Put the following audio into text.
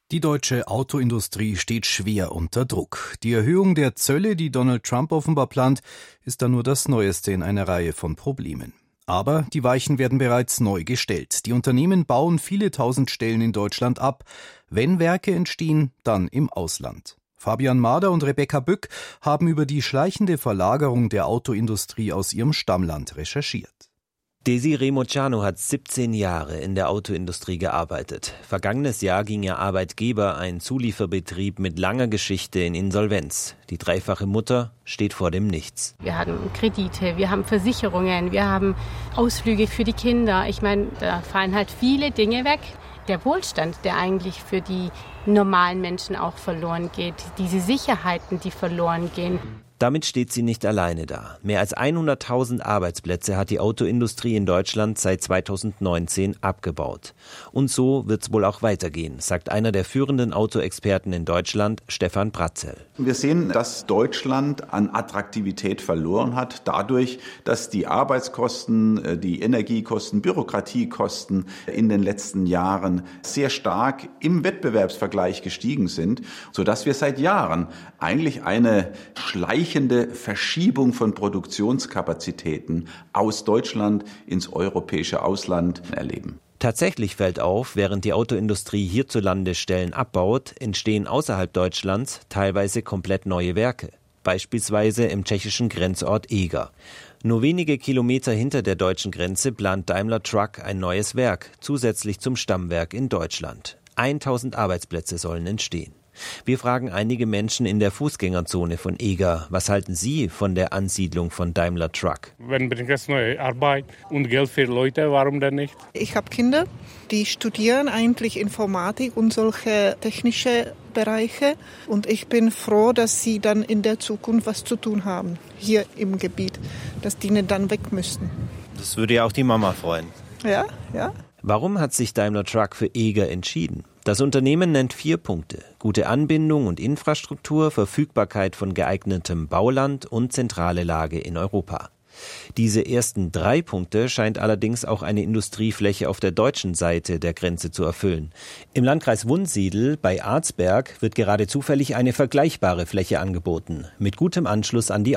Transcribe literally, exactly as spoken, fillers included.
Die deutsche Autoindustrie steht schwer unter Druck. Die Erhöhung der Zölle, die Donald Trump offenbar plant, ist da nur das Neueste in einer Reihe von Problemen. Aber die Weichen werden bereits neu gestellt. Die Unternehmen bauen viele tausend Stellen in Deutschland ab. Wenn Werke entstehen, dann im Ausland. Fabian Mader und Rebecca Bück haben über die schleichende Verlagerung der Autoindustrie aus ihrem Stammland recherchiert. Desiree Moceanu hat siebzehn Jahre in der Autoindustrie gearbeitet. Vergangenes Jahr ging ihr Arbeitgeber, ein Zulieferbetrieb mit langer Geschichte, in Insolvenz. Die dreifache Mutter steht vor dem Nichts. Wir haben Kredite, wir haben Versicherungen, wir haben Ausflüge für die Kinder. Ich meine, da fallen halt viele Dinge weg. Der Wohlstand, der eigentlich für die normalen Menschen auch verloren geht. Diese Sicherheiten, die verloren gehen. Damit steht sie nicht alleine da. Mehr als hunderttausend Arbeitsplätze hat die Autoindustrie in Deutschland seit zweitausendneunzehn abgebaut. Und so wird es wohl auch weitergehen, sagt einer der führenden Autoexperten in Deutschland, Stefan Pratzel. Wir sehen, dass Deutschland an Attraktivität verloren hat, dadurch, dass die Arbeitskosten, die Energiekosten, Bürokratiekosten in den letzten Jahren sehr stark im Wettbewerbsvergleich gestiegen sind, sodass wir seit Jahren eigentlich eine schleichende Verschiebung von Produktionskapazitäten aus Deutschland ins europäische Ausland erleben. Tatsächlich fällt auf, während die Autoindustrie hierzulande Stellen abbaut, entstehen außerhalb Deutschlands teilweise komplett neue Werke. Beispielsweise im tschechischen Grenzort Eger. Nur wenige Kilometer hinter der deutschen Grenze plant Daimler Truck ein neues Werk, zusätzlich zum Stammwerk in Deutschland. tausend Arbeitsplätze sollen entstehen. Wir fragen einige Menschen in der Fußgängerzone von Eger, was halten sie von der Ansiedlung von Daimler Truck? Wenn bringt es neue Arbeit und Geld für Leute, warum denn nicht? Ich habe Kinder, die studieren eigentlich Informatik und solche technische Bereiche. Und ich bin froh, dass sie dann in der Zukunft was zu tun haben, hier im Gebiet, dass die nicht dann weg müssten. Das würde ja auch die Mama freuen. Ja, ja. Warum hat sich Daimler Truck für Eger entschieden? Das Unternehmen nennt vier Punkte: gute Anbindung und Infrastruktur, Verfügbarkeit von geeignetem Bauland und zentrale Lage in Europa. Diese ersten drei Punkte scheint allerdings auch eine Industriefläche auf der deutschen Seite der Grenze zu erfüllen. Im Landkreis Wunsiedel bei Arzberg wird gerade zufällig eine vergleichbare Fläche angeboten, mit gutem Anschluss an die